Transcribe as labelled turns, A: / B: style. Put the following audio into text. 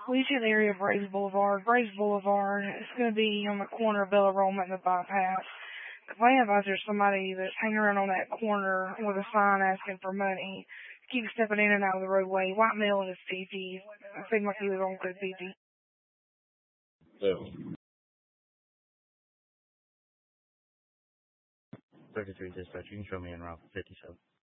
A: We see the area of Graves Boulevard. Graves Boulevard, it's going to be on the corner of Bella Rollman and the bypass. Complain about there's somebody that's hanging around on that corner with a sign asking for money. Keep stepping in and out of the roadway. White male in his 50s. I think like he was on good 50.
B: So, 33 dispatch, you can show me en route 57.